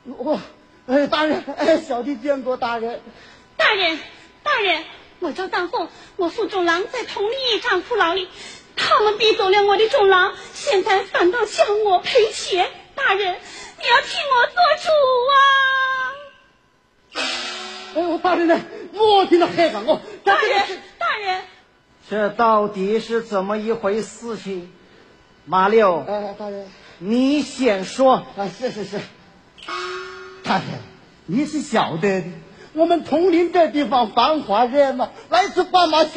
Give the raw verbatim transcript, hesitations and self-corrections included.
我，哎，大人，哎，小弟见过大人。 大人，大人，我叫张凤，我父众郎在同里一场苦牢里，他们逼走了我的众郎，现在反倒向我赔钱。大人，你要替我做主啊！ 哎，我大人呢？我听到黑了，我大人，大人， 这到底是怎么一回事情？马六， 哎，大人， 你先说。 啊，是是是，大人，你是晓得的，我们铜陵这地方繁华热闹，来自斑马